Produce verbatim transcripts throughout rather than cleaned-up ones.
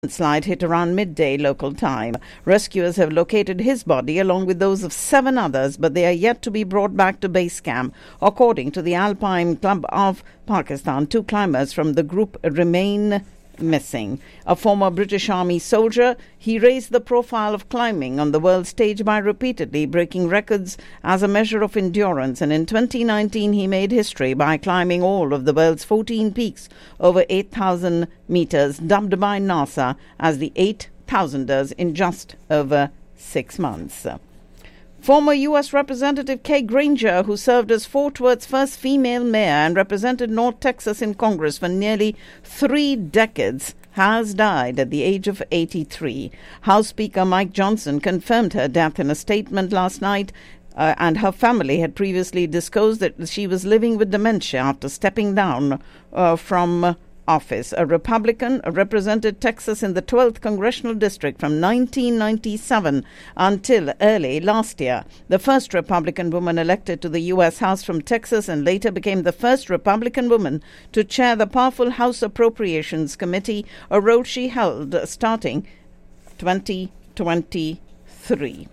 Slide hit around midday local time. Rescuers have located his body along with those of seven others, but they are yet to be brought back to base camp. According to the Alpine Club of Pakistan, two climbers from the group remain missing. A former British Army soldier, he raised the profile of climbing on the world stage by repeatedly breaking records as a measure of endurance, and in twenty nineteen he made history by climbing all of the world's fourteen peaks over eight thousand meters, dubbed by NASA as the eight thousanders in just over six months. Former U S Representative Kay Granger, who served as Fort Worth's first female mayor and represented North Texas in Congress for nearly three decades, has died at the age of eighty-three. House Speaker Mike Johnson confirmed her death in a statement last night, uh, and her family had previously disclosed that she was living with dementia after stepping down uh, from office. A Republican represented Texas in the twelfth Congressional District from nineteen ninety-seven until early last year. The first Republican woman elected to the U S House from Texas, and later became the first Republican woman to chair the powerful House Appropriations Committee, a role she held starting twenty twenty-three.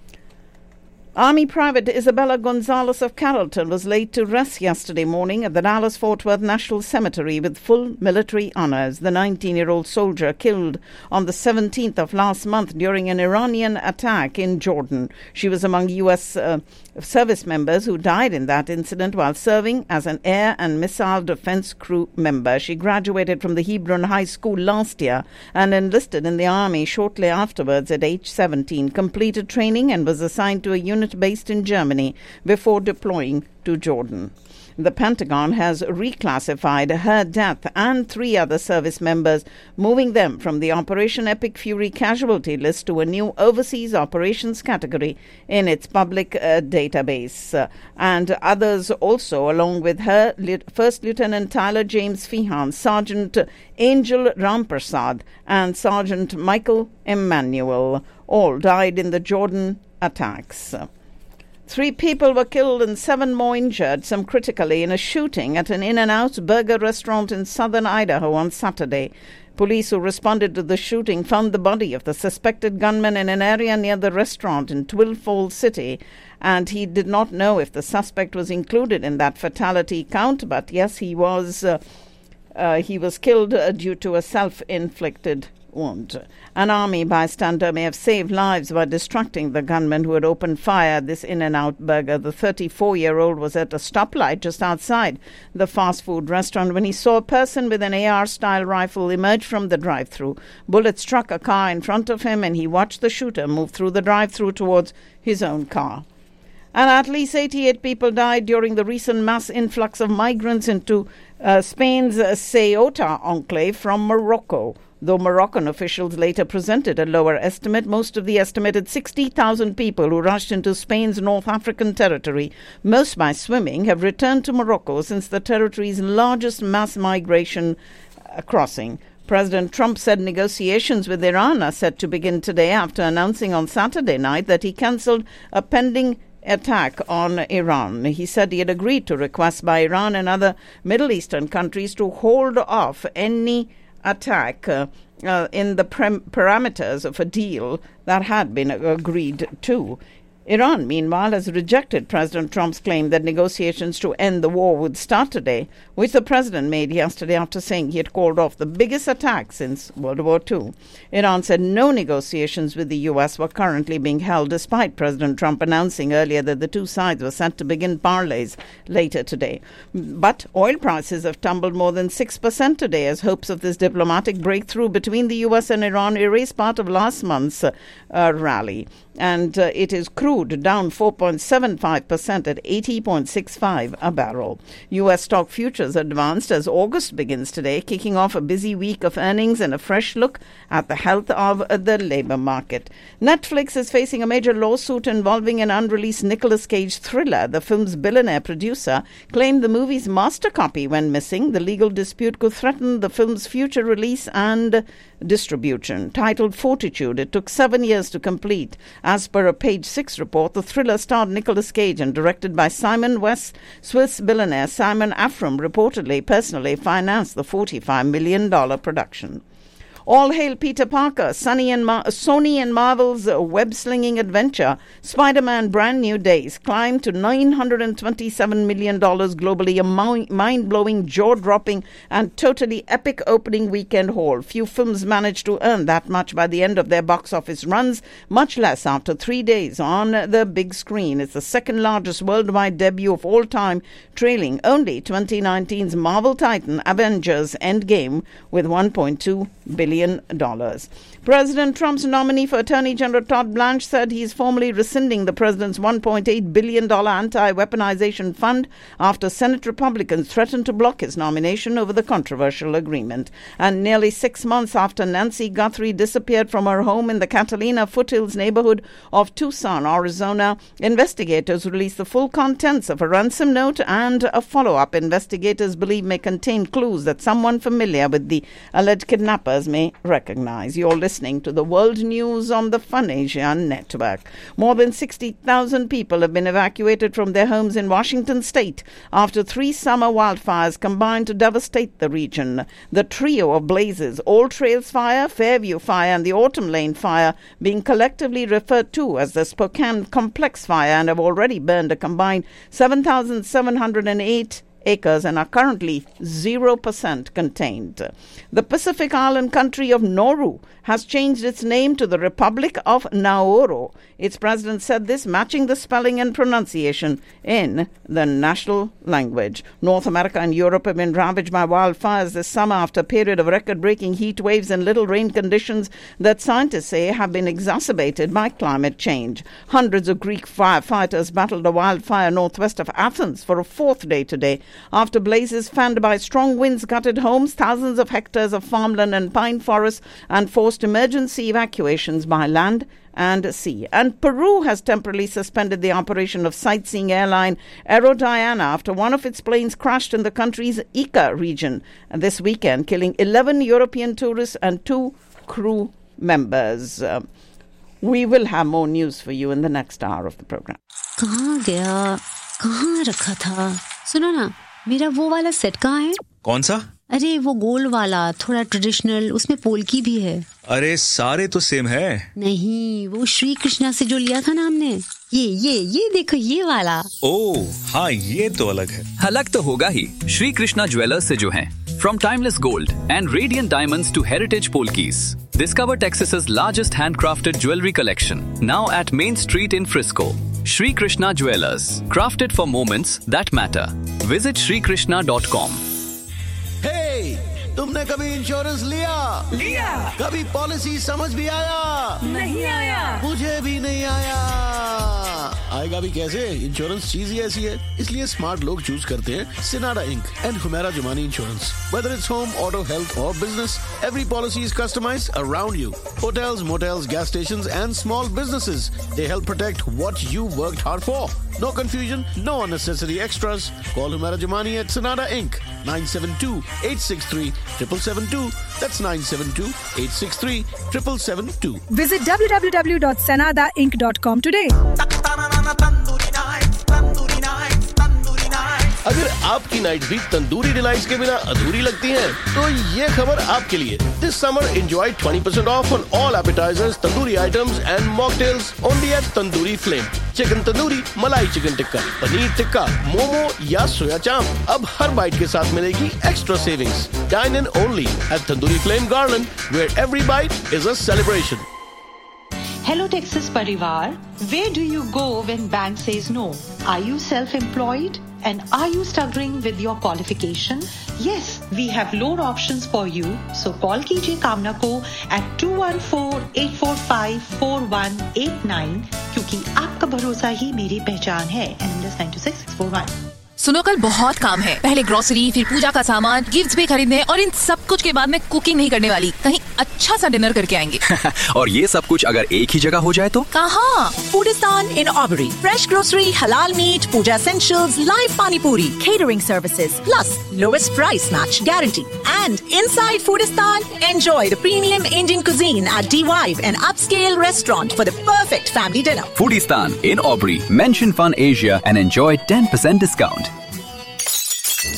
Army Private Isabella Gonzalez of Carrollton was laid to rest yesterday morning at the Dallas-Fort Worth National Cemetery with full military honors. The nineteen-year-old soldier killed on the seventeenth of last month during an Iranian attack in Jordan. She was among U S uh, service members who died in that incident while serving as an air and missile defense crew member. She graduated from the Hebron High School last year and enlisted in the Army shortly afterwards at age seventeen, completed training and was assigned to a unit based in Germany before deploying to Jordan. The Pentagon has reclassified her death and three other service members, moving them from the Operation Epic Fury casualty list to a new overseas operations category in its public uh, database. Uh, and others also, along with her, Lit- First Lieutenant Tyler James Feehan, Sergeant Angel Ramprasad, and Sergeant Michael Emmanuel, all died in the Jordan attacks. Three people were killed and seven more injured, some critically, in a shooting at an In-N-Out burger restaurant in southern Idaho on Saturday. Police who responded to the shooting found the body of the suspected gunman in an area near the restaurant in Twin Falls City, and he did not know if the suspect was included in that fatality count, but yes, he was, uh, uh, he was killed uh, due to a self-inflicted wound. An army bystander may have saved lives by distracting the gunman who had opened fire at this In-N-Out burger. The thirty-four-year-old was at a stoplight just outside the fast food restaurant when he saw a person with an A R-style rifle emerge from the drive-thru. Bullets struck a car in front of him, and he watched the shooter move through the drive-thru towards his own car. And at least eighty-eight people died during the recent mass influx of migrants into uh, Spain's uh, Ceuta enclave from Morocco. Though Moroccan officials later presented a lower estimate, most of the estimated sixty thousand people who rushed into Spain's North African territory, most by swimming, have returned to Morocco since the territory's largest mass migration uh, crossing. President Trump said negotiations with Iran are set to begin today after announcing on Saturday night that he cancelled a pending attack on Iran. He said he had agreed to requests by Iran and other Middle Eastern countries to hold off any attack uh, uh, in the prem- parameters of a deal that had been agreed to. Iran, meanwhile, has rejected President Trump's claim that negotiations to end the war would start today, which the president made yesterday after saying he had called off the biggest attack since World War Two. Iran said no negotiations with the U S were currently being held, despite President Trump announcing earlier that the two sides were set to begin parleys later today. But oil prices have tumbled more than six percent today as hopes of this diplomatic breakthrough between the U S and Iran erase part of last month's uh, uh, rally. And uh, it is crude down four point seven five percent at eighty point six five a barrel. U S stock futures advanced as August begins today, kicking off a busy week of earnings and a fresh look at the health of uh, the labor market. Netflix is facing a major lawsuit involving an unreleased Nicolas Cage thriller. The film's billionaire producer claimed the movie's master copy went missing. The legal dispute could threaten the film's future release and distribution. Titled Fortitude, it took seven years to complete. As per a Page Six report, the thriller starred Nicolas Cage and directed by Simon West. Swiss billionaire Simon Afram reportedly personally financed the forty-five million dollars production. All hail Peter Parker, Sonny and, Mar- Sony and Marvel's web-slinging adventure, Spider-Man Brand New Days, climbed to nine hundred twenty-seven million dollars globally, a mi- mind-blowing, jaw-dropping and totally epic opening weekend haul. Few films managed to earn that much by the end of their box office runs, much less after three days on the big screen. It's the second largest worldwide debut of all time, trailing only twenty nineteen's Marvel Titan Avengers Endgame with one point two billion dollars. President Trump's nominee for Attorney General Todd Blanche said he is formally rescinding the president's one point eight billion dollars anti-weaponization fund after Senate Republicans threatened to block his nomination over the controversial agreement. And nearly six months after Nancy Guthrie disappeared from her home in the Catalina foothills neighborhood of Tucson, Arizona, investigators released the full contents of a ransom note and a follow-up investigators believe may contain clues that someone familiar with the alleged kidnappers may recognize. You're listening to the World News on the Fun Asia Network. More than sixty thousand people have been evacuated from their homes in Washington state after three summer wildfires combined to devastate the region. The trio of blazes, All Trails Fire, Fairview Fire, and the Autumn Lane Fire, being collectively referred to as the Spokane Complex Fire, and have already burned a combined seven thousand seven hundred eight acres and are currently zero percent contained. The Pacific island country of Nauru has changed its name to the Republic of Nauru. Its president said this, matching the spelling and pronunciation in the national language. North America and Europe have been ravaged by wildfires this summer after a period of record-breaking heat waves and little rain conditions that scientists say have been exacerbated by climate change. Hundreds of Greek firefighters battled a wildfire northwest of Athens for a fourth day today after blazes fanned by strong winds gutted homes, thousands of hectares of farmland and pine forests, and forced emergency evacuations by land and sea. And Peru has temporarily suspended the operation of sightseeing airline Aerodiana after one of its planes crashed in the country's Ica region this weekend, killing eleven European tourists and two crew members. Uh, we will have more news for you in the next hour of the program. कहाँ गया? कहाँ रखा था? सुनो ना, मेरा वो वाला सेट कहाँ है? कौन सा? अरे वो गोल वाला, थोड़ा ट्रेडिशनल, उसमें पोल्की भी है। अरे सारे तो सेम है। नहीं, वो श्री कृष्णा से जो लिया था ना हमने, ये ये ये देखो ये वाला। ओह हाँ, ये तो अलग है। अलग तो होगा ही, श्री कृष्णा ज्वेलर्स से जो हैं। From timeless gold and radiant diamonds to heritage polkis, discover Texas's largest handcrafted jewelry collection, now at Main Street in Frisco. Shri Krishna Jewelers, crafted for moments that matter. Visit shri krishna dot com. Hey, तुमने कभी insurance लिया? लिया। कभी policy समझ भी आया? नहीं आया। मुझे भी नहीं आया। आएगा भी कैसे? इंश्योरेंस चीज ही ऐसी है, इसलिए स्मार्ट लोग चूज करते हैं सिनाडा ink and Humera Jumani insurance. Whether it's home, auto, health or business, every policy is customized around you. Hotels, motels, gas stations and small businesses, they help protect what you worked hard for. No confusion, no unnecessary extras. Call Humera Jumani at Sanada Incorporated. nine seven two, eight six three, seven seven seven two. That's nine seven two, eight six three, seven seven seven two. Visit w w w dot sanada inc dot com today. अगर आपकी night भी tandoori delights के बिना अधूरी लगती है, तो ये खबर आपके लिए. This summer enjoy twenty percent off on all appetizers, tandoori items and mocktails only at Tandoori Flame. Chicken tandoori, मलाई चिकन टिक्का, पनीर टिक्का, मोमो या सोया चांप, अब हर बाइट के साथ मिलेगी extra savings. Dine in only at Tandoori Flame Garland, where every bite is a celebration. Hello Texas Parivar, where do you go when bank says no? Are you self-employed? And are you struggling with your qualification? Yes, we have loan options for you. So call Kijiye Kamna ko at two one four, eight four five, four one eight nine क्योंकि आपका भरोसा ही मेरी पहचान है. N M L S nine two six six four one. सुनो कल बहुत काम है. पहले ग्रोसरी, फिर पूजा का सामान, गिफ्ट्स भी खरीदने और इन सब कुछ के बाद मैं कुकिंग नहीं करने वाली. कहीं अच्छा सा डिनर करके आएंगे. और ये सब कुछ अगर एक ही जगह हो जाए तो? कहाँ? Foodistan in Aubrey. Fresh grocery, halal meat, puja essentials, live pani puri, catering services, plus lowest price match guarantee. And inside Foodistan, enjoy the premium Indian cuisine at D-Vibe, an upscale restaurant for the perfect family dinner. Foodistan in Aubrey. Mention Fun Asia and enjoy ten percent discount.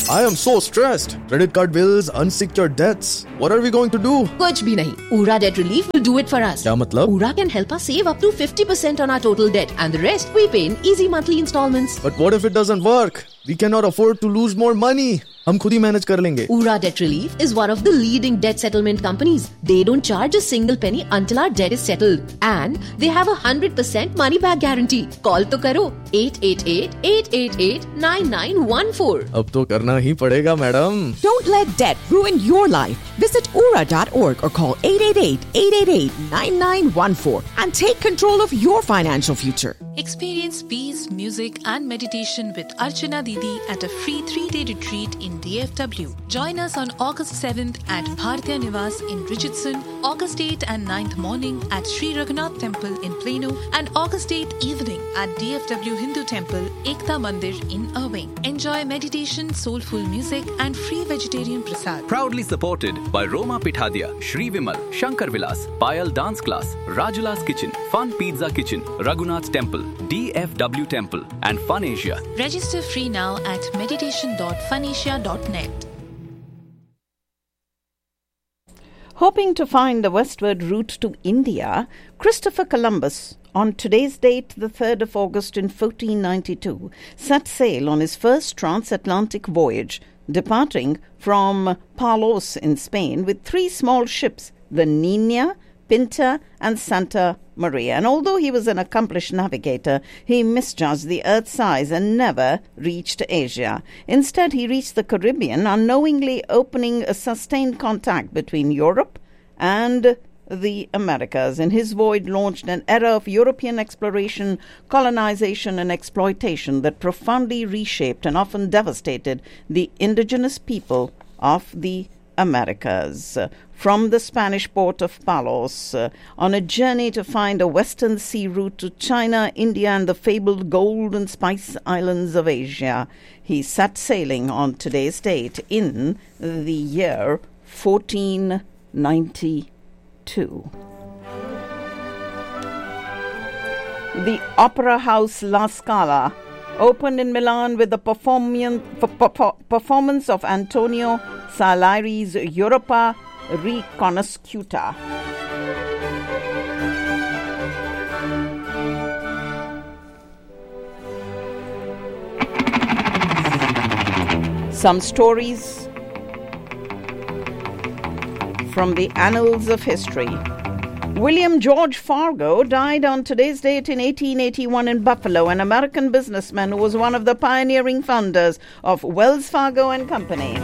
I am so stressed. Credit card bills, unsecured debts. What are we going to do? कुछ भी नहीं. Ura Debt Relief will do it for us. क्या मतलब? Ura can help us save up to fifty percent on our total debt, and the rest we pay in easy monthly installments. But what if it doesn't work? We cannot afford to lose more money. हम खुद ही manage कर लेंगे. Ura Debt Relief is one of the leading debt settlement companies. They don't charge a single penny until our debt is settled, and they have a one hundred percent money back guarantee. Call तो करो eight eight eight, eight eight eight, nine nine one four. अब तो करना ही पड़ेगा, madam. Don't let debt ruin your life. Visit ura dot org or call eight eight eight, eight eight eight, nine nine one four and take control of your financial future. Experience peace, music and meditation with Archana Didi at a free three-day retreat in D F W. Join us on August seventh at Bhartiya Niwas in Richardson, August eighth and ninth morning at Sri Raghunath Temple in Plano, and August eighth evening at D F W Hindu Temple, Ekta Mandir in Irving. Enjoy meditation, soulful music and free vegetarian prasad. Proudly supported by Roma Pithadia, Shri Vimal, Shankar Vilas, Payal Dance Class, Rajula's Kitchen, Fun Pizza Kitchen, Raghunath Temple, D F W Temple and Fun Asia. Register free now at meditation dot funasia dot net. Hoping to find the westward route to India, Christopher Columbus, on today's date, the third of August in fourteen ninety-two, set sail on his first transatlantic voyage, departing from Palos in Spain with three small ships, the Nina, Pinta and Santa Maria. And although he was an accomplished navigator, he misjudged the Earth's size and never reached Asia. Instead, he reached the Caribbean, unknowingly opening a sustained contact between Europe and the Americas. In his voyage launched an era of European exploration, colonization and exploitation that profoundly reshaped and often devastated the indigenous people of the Americas. From the Spanish port of Palos, uh, on a journey to find a western sea route to China, India and the fabled gold and spice islands of Asia, he set sailing on today's date in the year fourteen ninety-two. The Opera House La Scala opened in Milan with the performance, performance of Antonio Salieri's Europa Riconosciuta. Some stories from the annals of history. William George Fargo died on today's date in eighteen eighty-one in Buffalo, an American businessman who was one of the pioneering founders of Wells Fargo and Company.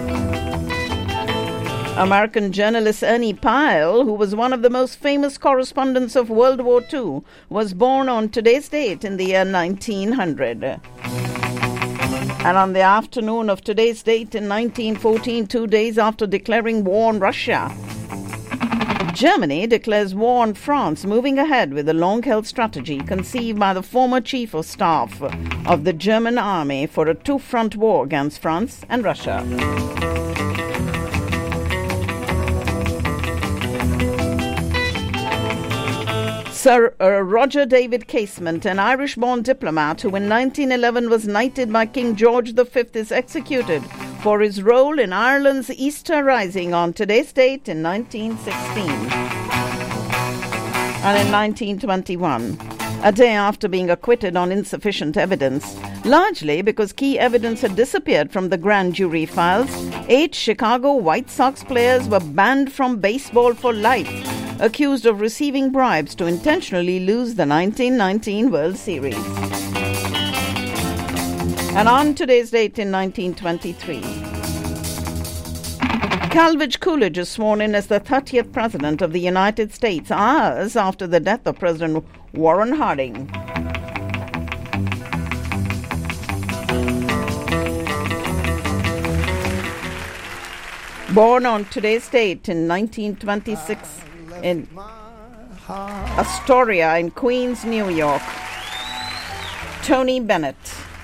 American journalist Ernie Pyle, who was one of the most famous correspondents of World War Two, was born on today's date in the year nineteen hundred. And on the afternoon of today's date in nineteen fourteen, two days after declaring war on Russia, Germany declares war on France, moving ahead with a long-held strategy conceived by the former chief of staff of the German army for a two-front war against France and Russia. Sir uh, Roger David Casement, an Irish-born diplomat who in nineteen eleven was knighted by King George the Fifth, is executed for his role in Ireland's Easter Rising on today's date in nineteen sixteen. And in nineteen twenty-one, a day after being acquitted on insufficient evidence, largely because key evidence had disappeared from the grand jury files, eight Chicago White Sox players were banned from baseball for life, accused of receiving bribes to intentionally lose the nineteen nineteen World Series. And on today's date in nineteen twenty-three, Calvin Coolidge is sworn in as the thirtieth President of the United States, hours after the death of President Warren Harding. Born on today's date in nineteen twenty-six in Astoria in Queens, New York, Tony Bennett.